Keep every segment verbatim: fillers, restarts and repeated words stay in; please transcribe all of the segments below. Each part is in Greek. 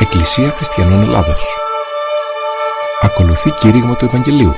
Εκκλησία Χριστιανών Ελλάδος. Ακολουθεί κήρυγμα του Ευαγγελίου.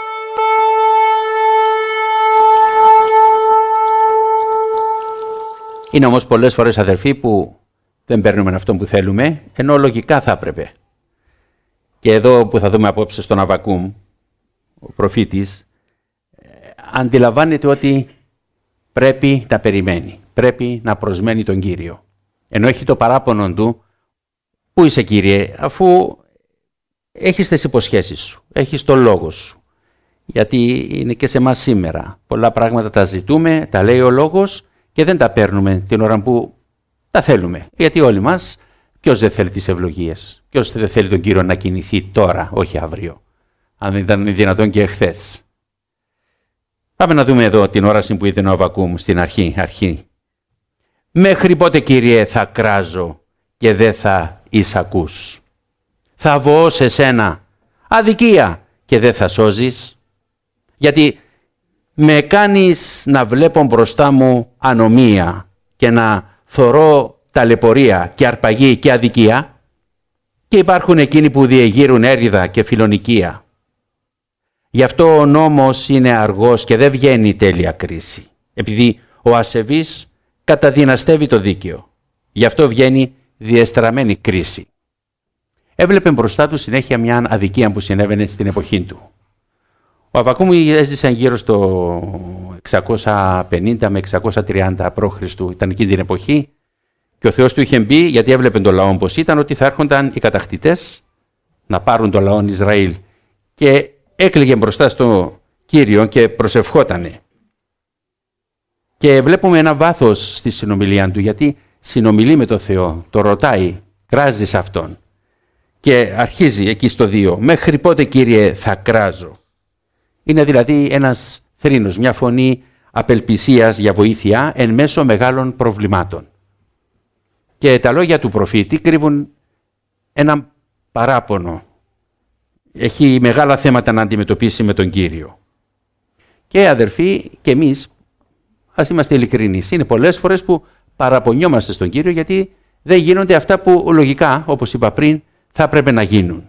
Είναι όμως πολλές φορές, αδερφοί, που δεν παίρνουμε αυτό που θέλουμε, ενώ λογικά θα έπρεπε. Και εδώ που θα δούμε απόψε στον Αββακούμ, ο προφήτης, αντιλαμβάνεται ότι πρέπει να περιμένει, πρέπει να προσμένει τον Κύριο. Ενώ έχει το παράπονο του, πού είσαι Κύριε, αφού έχεις τις υποσχέσεις σου, έχεις το λόγο σου. Γιατί είναι και σε εμάς σήμερα. Πολλά πράγματα τα ζητούμε, τα λέει ο λόγος και δεν τα παίρνουμε την ώρα που τα θέλουμε. Γιατί όλοι μας, ποιος δεν θέλει τις ευλογίες, ποιος δεν θέλει τον Κύριο να κινηθεί τώρα, όχι αύριο. Αν δεν ήταν δυνατόν και εχθές. Πάμε να δούμε εδώ την όραση που είδε ο Αββακούμ στην αρχή. αρχή. Μέχρι πότε, Κύριε, θα κράζω και δεν θα εισακούς. Θα βοώ σε σένα αδικία και δεν θα σώζεις. Γιατί με κάνεις να βλέπω μπροστά μου ανομία και να θωρώ ταλαιπωρία και αρπαγή και αδικία, και υπάρχουν εκείνοι που διεγείρουν έρηδα και φιλονικία. Γι' αυτό ο νόμος είναι αργός και δεν βγαίνει τέλεια κρίση, επειδή ο ασεβής καταδυναστεύει το δίκαιο. Γι' αυτό βγαίνει διεστραμμένη κρίση. Έβλεπε μπροστά του συνέχεια μια αδικία που συνέβαινε στην εποχή του. Ο Αββακούμ έζησε γύρω στο εξακόσια πενήντα με εξακόσια τριάντα π.Χ. Ήταν εκείνη την εποχή και ο Θεός του είχε μπει, γιατί έβλεπε τον λαό πως ήταν, ότι θα έρχονταν οι κατακτητές να πάρουν τον λαό Ισραήλ. Και έκλαιγε μπροστά στο Κύριο και προσευχότανε. Και βλέπουμε ένα βάθος στη συνομιλία του, γιατί συνομιλεί με τον Θεό, το ρωτάει, κράζει σε Αυτόν. Και αρχίζει εκεί στο δύο, μέχρι πότε, Κύριε, θα κράζω. Είναι δηλαδή ένας θρήνος, μια φωνή απελπισίας για βοήθεια εν μέσω μεγάλων προβλημάτων. Και τα λόγια του προφήτη κρύβουν ένα παράπονο. Έχει μεγάλα θέματα να αντιμετωπίσει με τον Κύριο. Και αδερφοί, και εμείς, ας είμαστε ειλικρινείς, είναι πολλές φορές που παραπονιόμαστε στον Κύριο γιατί δεν γίνονται αυτά που λογικά, όπως είπα πριν, θα έπρεπε να γίνουν.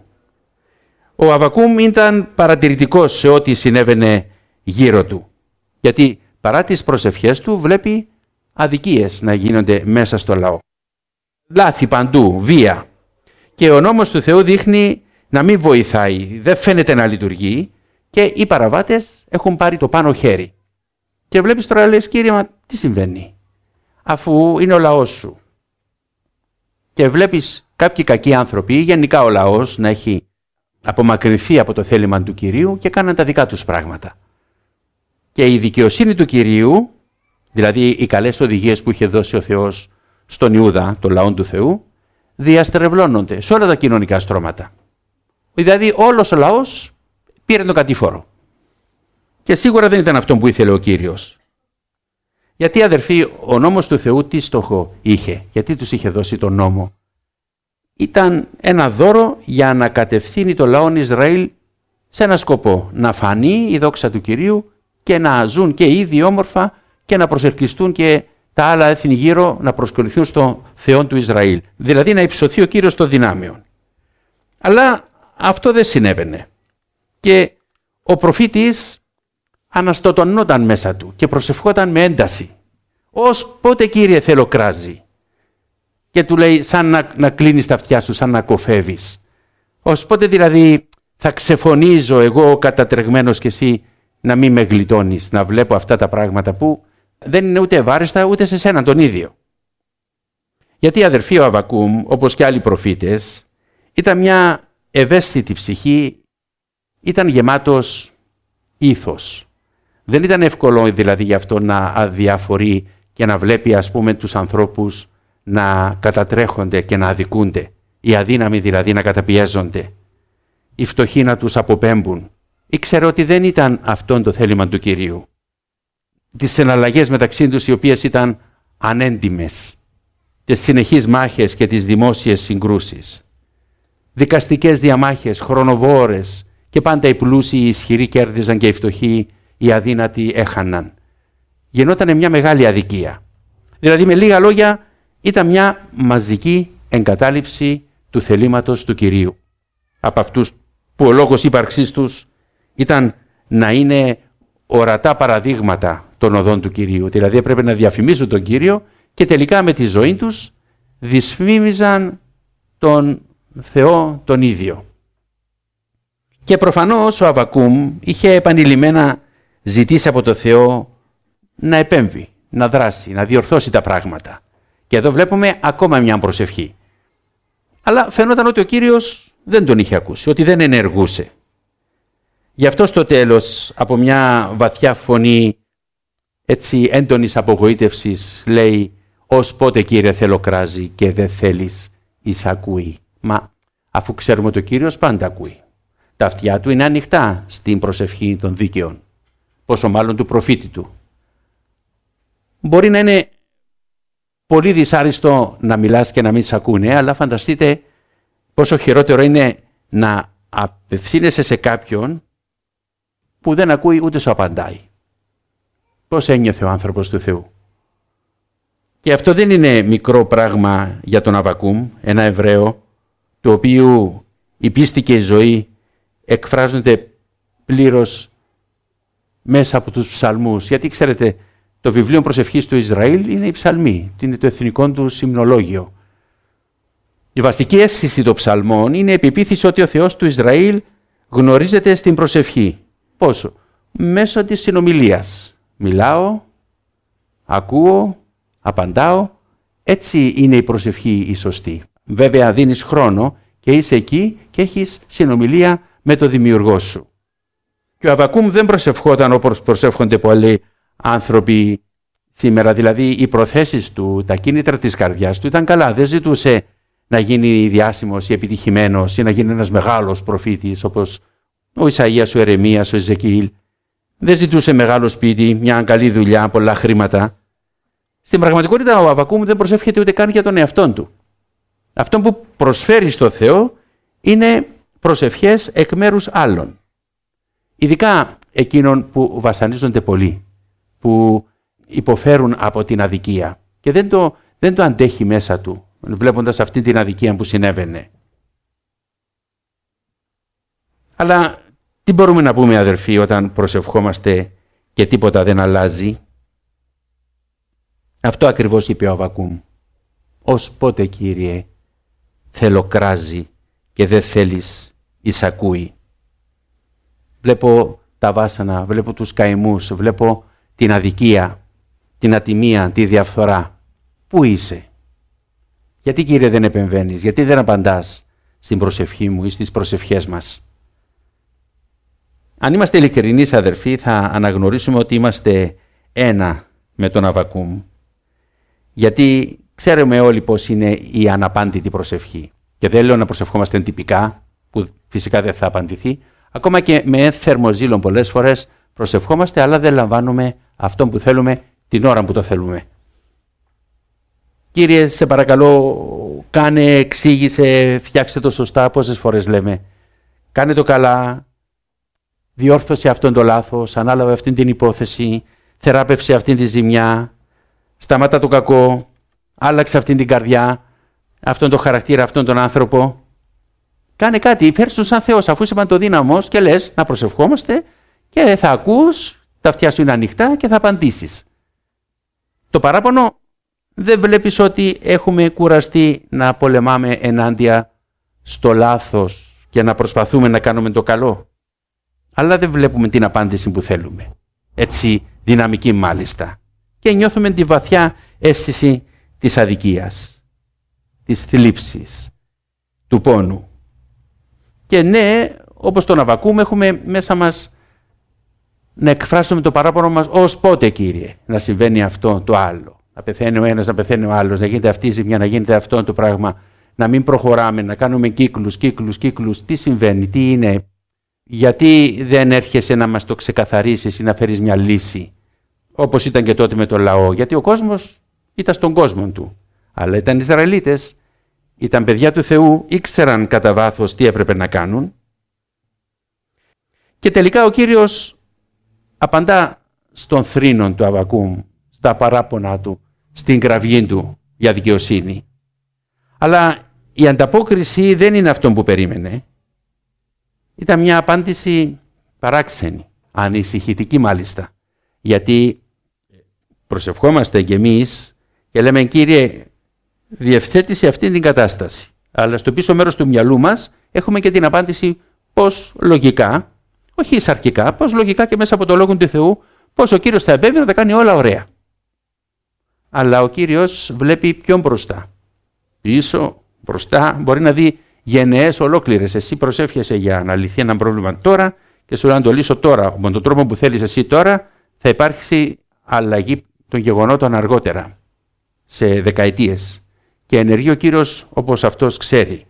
Ο Αββακούμ ήταν παρατηρητικός σε ό,τι συνέβαινε γύρω του. Γιατί παρά τις προσευχές του βλέπει αδικίες να γίνονται μέσα στο λαό. Λάθη παντού, βία. Και ο νόμος του Θεού δείχνει να μην βοηθάει, δεν φαίνεται να λειτουργεί και οι παραβάτες έχουν πάρει το πάνω χέρι. Και βλέπεις τώρα, λες, Κύριε, μα τι συμβαίνει, αφού είναι ο λαός σου. Και βλέπεις κάποιοι κακοί άνθρωποι, γενικά ο λαός, να έχει απομακρυνθεί από το θέλημα του Κυρίου και κάναν τα δικά τους πράγματα. Και η δικαιοσύνη του Κυρίου, δηλαδή οι καλές οδηγίες που είχε δώσει ο Θεός στον Ιούδα, τον λαό του Θεού, διαστρεβλώνονται σε όλα τα κοινωνικά στρώματα. Δηλαδή όλος ο λαός πήρε τον κατήφορο. Και σίγουρα δεν ήταν αυτό που ήθελε ο Κύριος. Γιατί, αδερφοί, ο νόμος του Θεού τι στόχο είχε, γιατί τους είχε δώσει τον νόμο? Ήταν ένα δώρο για να κατευθύνει το λαό Ισραήλ σε ένα σκοπό. Να φανεί η δόξα του Κυρίου και να ζουν και οι ίδιοι όμορφα και να προσελκυστούν και τα άλλα έθνη γύρω να προσκοληθούν στο Θεό του Ισραήλ. Δηλαδή να υψωθεί ο Κύριος των δυνάμεων. Αλλά αυτό δεν συνέβαινε. Και ο προφήτης αναστοτωνόταν μέσα του και προσευχόταν με ένταση. Ως πότε, Κύριε, θέλω κράζει? Και του λέει, σαν να, να κλείνεις τα αυτιά σου, σαν να κοφεύεις. Ως πότε δηλαδή θα ξεφωνίζω εγώ κατατρεγμένος και εσύ να μην με γλιτώνεις, να βλέπω αυτά τα πράγματα που δεν είναι ούτε ευάρεστα ούτε σε σένα τον ίδιο. Γιατί, αδερφοί, ο Αββακούμ, όπως και άλλοι προφήτες, ήταν μια ευαίσθητη ψυχή, ήταν γεμάτος ήθος. Δεν ήταν εύκολο δηλαδή γι' αυτό να αδιαφορεί και να βλέπει, ας πούμε, τους ανθρώπους να κατατρέχονται και να αδικούνται. Οι αδύναμοι δηλαδή να καταπιέζονται. Οι φτωχοί να τους αποπέμπουν. Ήξερε ότι δεν ήταν αυτόν το θέλημα του Κυρίου. Τις εναλλαγές μεταξύ τους, οι οποίες ήταν ανέντιμες. Τις συνεχείς μάχες και τις δημόσιες συγκρούσεις. Δικαστικές διαμάχες, χρονοβόρες, και πάντα οι πλούσιοι, οι ισχυροί κέρδιζαν και οι φτωχοί, οι αδύνατοι έχαναν. Γινόταν μια μεγάλη αδικία. Δηλαδή, με λίγα λόγια, ήταν μια μαζική εγκατάλειψη του θελήματος του Κυρίου. Από αυτούς που ο λόγος ύπαρξής τους ήταν να είναι ορατά παραδείγματα των οδών του Κυρίου. Δηλαδή έπρεπε να διαφημίζουν τον Κύριο και τελικά με τη ζωή τους δυσφήμιζαν τον Θεό τον ίδιο. Και προφανώς ο Αββακούμ είχε επανειλημμένα ζητήσει από τον Θεό να επέμβει, να δράσει, να διορθώσει τα πράγματα. Και εδώ βλέπουμε ακόμα μια προσευχή. Αλλά φαινόταν ότι ο Κύριος δεν τον είχε ακούσει, ότι δεν ενεργούσε. Γι' αυτό στο τέλος, από μια βαθιά φωνή έτσι έντονης απογοήτευσης, λέει «Ως πότε, Κύριε, θελοκράζει και δεν θέλεις εισακούει». Μα αφού ξέρουμε ότι ο Κύριος πάντα ακούει. Τα αυτιά του είναι ανοιχτά στην προσευχή των δίκαιων, πόσο μάλλον του προφήτη του. Μπορεί να είναι πολύ δυσάριστο να μιλάς και να μην σ' ακούνε, αλλά φανταστείτε πόσο χειρότερο είναι να απευθύνεσαι σε κάποιον που δεν ακούει ούτε σου απαντάει. Πώς ένιωθε ο άνθρωπος του Θεού. Και αυτό δεν είναι μικρό πράγμα για τον Αββακούμ, ένα Εβραίο, του οποίου η πίστη και η ζωή εκφράζονται πλήρως μέσα από τους ψαλμούς. Γιατί ξέρετε, το βιβλίο προσευχής του Ισραήλ είναι οι ψαλμοί, είναι το εθνικό του υμνολόγιο. Η βαστική αίσθηση των ψαλμών είναι η πεποίθηση ότι ο Θεός του Ισραήλ γνωρίζεται στην προσευχή. Πόσο? Μέσω της συνομιλίας. Μιλάω, ακούω, απαντάω. Έτσι είναι η προσευχή η σωστή. Βέβαια δίνεις χρόνο και είσαι εκεί και έχεις συνομιλία με το Δημιουργό σου. Και ο Αββακούμ δεν προσευχόταν όπως προσεύχονται πολλοί άνθρωποι σήμερα. Δηλαδή οι προθέσεις του, τα κίνητρα της καρδιάς του ήταν καλά. Δεν ζητούσε να γίνει διάσημος ή επιτυχημένος ή να γίνει ένας μεγάλος προφήτης όπως ο Ισαΐας, ο Ερεμίας, ο Εζεκιήλ. Δεν ζητούσε μεγάλο σπίτι, μια καλή δουλειά, πολλά χρήματα. Στην πραγματικότητα ο Αββακούμ δεν προσεύχεται ούτε καν για τον εαυτόν του. Αυτό που προσφέρει στο Θεό είναι προσευχές εκ μέρους άλλων. Ειδικά εκείνων που βασανίζονται πολύ, που υποφέρουν από την αδικία και δεν το, δεν το αντέχει μέσα του, βλέποντας αυτή την αδικία που συνέβαινε. Αλλά τι μπορούμε να πούμε, αδερφοί, όταν προσευχόμαστε και τίποτα δεν αλλάζει? Αυτό ακριβώς είπε ο Αββακούμ. Ως πότε, Κύριε, θελοκράζει και δεν θέλεις εισακούει. Βλέπω τα βάσανα, βλέπω τους καημούς, βλέπω την αδικία, την ατιμία, τη διαφθορά. Πού είσαι? Γιατί, Κύριε, δεν επεμβαίνεις? Γιατί δεν απαντάς στην προσευχή μου ή στις προσευχές μας? Αν είμαστε ειλικρινείς, αδερφοί, θα αναγνωρίσουμε ότι είμαστε ένα με τον Αββακούμ. Γιατί ξέρουμε όλοι πώς είναι η αναπάντητη προσευχή. Και δεν λέω να προσευχόμαστε τυπικά, που φυσικά δεν θα απαντηθεί. Ακόμα και με ένθερμο ζήλο πολλές φορές προσευχόμαστε, αλλά δεν λαμβάνουμε αυτό που θέλουμε την ώρα που το θέλουμε. Κύριε, σε παρακαλώ, κάνε, εξήγησε, φτιάξτε το σωστά. Πόσες φορές λέμε? Κάνε το καλά, διόρθωσε αυτόν το λάθος, ανάλαβε αυτήν την υπόθεση, θεράπευσε αυτήν τη ζημιά, σταμάτα το κακό, άλλαξε αυτήν την καρδιά, αυτόν τον χαρακτήρα, αυτόν τον άνθρωπο. Κάνε κάτι, φέρσου σαν Θεός, αφού είσαι παντοδύναμος και λες να προσευχόμαστε και θα ακούς, τα αυτιά σου είναι ανοιχτά και θα απαντήσεις. Το παράπονο, δεν βλέπεις ότι έχουμε κουραστεί να πολεμάμε ενάντια στο λάθος και να προσπαθούμε να κάνουμε το καλό? Αλλά δεν βλέπουμε την απάντηση που θέλουμε. Έτσι δυναμική μάλιστα. Και νιώθουμε τη βαθιά αίσθηση της αδικίας, της θλίψης, του πόνου. Και ναι, όπως τον Αββακούμ, έχουμε μέσα μας να εκφράσουμε το παράπονο μας ως πότε, Κύριε, να συμβαίνει αυτό το άλλο. Να πεθαίνει ο ένας, να πεθαίνει ο άλλος, να γίνεται αυτή η ζημιά, να γίνεται αυτό το πράγμα. Να μην προχωράμε, να κάνουμε κύκλους, κύκλους, κύκλους. Τι συμβαίνει, τι είναι? Γιατί δεν έρχεσαι να μας το ξεκαθαρίσεις ή να φέρεις μια λύση? Όπως ήταν και τότε με το λαό. Γιατί ο κόσμος ήταν στον κόσμο του. Αλλά ήταν Ισραηλίτες, ήταν παιδιά του Θεού, ήξεραν κατά βάθος τι έπρεπε να κάνουν. Και τελικά ο Κύριος απαντά στον θρήνον του Αββακούμ, στα παράπονα του, στην κραυγή του για δικαιοσύνη. Αλλά η ανταπόκριση δεν είναι αυτό που περίμενε. Ήταν μια απάντηση παράξενη, ανησυχητική μάλιστα. Γιατί προσευχόμαστε κι εμείς και λέμε, Κύριε, διευθέτησε αυτή την κατάσταση. Αλλά στο πίσω μέρος του μυαλού μας έχουμε και την απάντηση πώς λογικά, όχι σαρκικά, πώς λογικά και μέσα από το λόγο του Θεού, πώς ο Κύριος θα επέμβει να τα κάνει όλα ωραία. Αλλά ο Κύριος βλέπει πιο μπροστά. Πίσω, μπροστά, μπορεί να δει γενναίες ολόκληρες. Εσύ προσεύχεσαι για να λυθεί ένα πρόβλημα τώρα και σου λέει να το λύσω τώρα. Με τον τρόπο που θέλεις εσύ τώρα θα υπάρξει αλλαγή των γεγονότων αργότερα, σε δεκαετίες. Και ενεργεί ο Κύριος όπως αυτός ξέρει.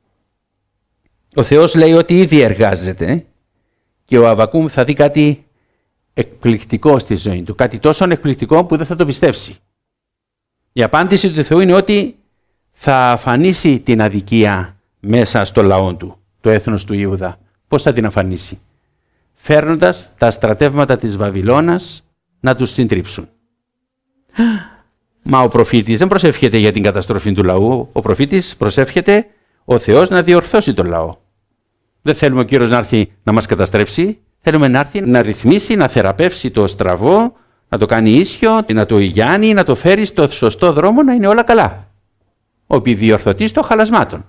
Ο Θεός λέει ότι ήδη εργάζεται και ο Αββακούμ θα δει κάτι εκπληκτικό στη ζωή του. Κάτι τόσο εκπληκτικό που δεν θα το πιστέψει. Η απάντηση του Θεού είναι ότι θα αφανίσει την αδικία μέσα στο λαό του, το έθνος του Ιούδα. Πώς θα την αφανίσει? Φέρνοντας τα στρατεύματα της Βαβυλώνας να τους συντρίψουν. Μα ο προφήτης δεν προσεύχεται για την καταστροφή του λαού. Ο προφήτης προσεύχεται ο Θεός να διορθώσει τον λαό. Δεν θέλουμε ο Κύριος να έρθει να μας καταστρέψει. Θέλουμε να έρθει να ρυθμίσει, να θεραπεύσει το στραβό, να το κάνει ίσιο, να το υγιάνει, να το φέρει στο σωστό δρόμο, να είναι όλα καλά. Ο επιδιορθωτής των χαλασμάτων.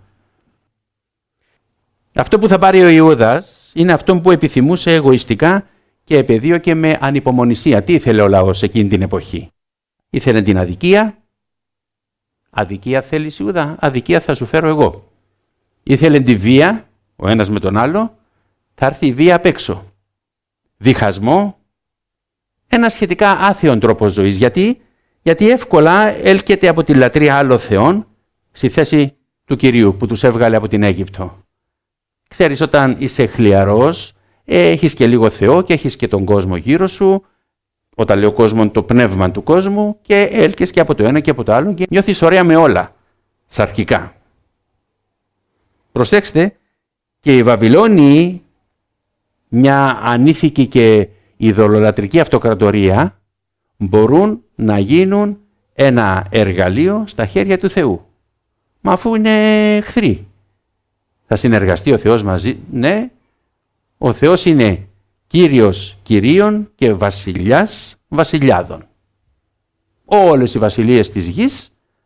Αυτό που θα πάρει ο Ιούδας είναι αυτό που επιθυμούσε εγωιστικά και επεδίωκε με ανυπομονησία. Τι ήθελε ο λαός εκείνη την εποχή? Ήθελε την αδικία. Αδικία θέλεις, Ιούδα? Αδικία θα σου φέρω εγώ. Ήθελε τη βία, ο ένας με τον άλλο. Θα έρθει η βία απ' έξω. Διχασμό. Ένα σχετικά άθεον τρόπο ζωής. Γιατί? Γιατί εύκολα έλκεται από τη λατρεία άλλων θεών στη θέση του Κυρίου που τους έβγαλε από την Αίγυπτο. Ξέρεις, όταν είσαι χλιαρός, έχεις και λίγο Θεό και έχεις και τον κόσμο γύρω σου. Όταν λέω κόσμο, το πνεύμα του κόσμου, και έλκες και από το ένα και από το άλλο και νιώθεις ωραία με όλα, σαρκικά. Προσέξτε, και οι Βαβυλώνιοι, μια ανήθικη και ειδωλολατρική αυτοκρατορία, μπορούν να γίνουν ένα εργαλείο στα χέρια του Θεού. Μα αφού είναι εχθροί. Θα συνεργαστεί ο Θεός μαζί? Ναι, ο Θεός είναι Κύριος Κυρίων και Βασιλιάς Βασιλιάδων. Όλες οι βασιλείες της γης